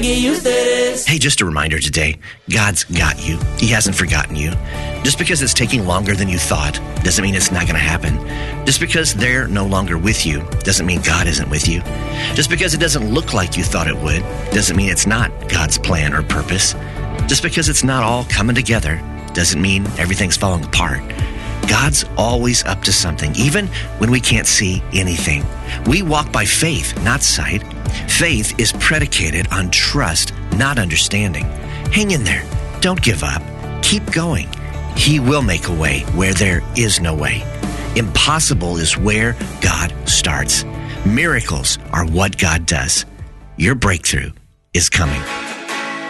get used to this. Hey, just a reminder today, God's got you. He hasn't forgotten you. Just because it's taking longer than you thought doesn't mean it's not going to happen. Just because they're no longer with you doesn't mean God isn't with you. Just because it doesn't look like you thought it would doesn't mean it's not God's plan or purpose. Just because it's not all coming together doesn't mean everything's falling apart. God's always up to something, even when we can't see anything. We walk by faith, not sight. Faith is predicated on trust, not understanding. Hang in there. Don't give up. Keep going. He will make a way where there is no way. Impossible is where God starts. Miracles are what God does. Your breakthrough is coming.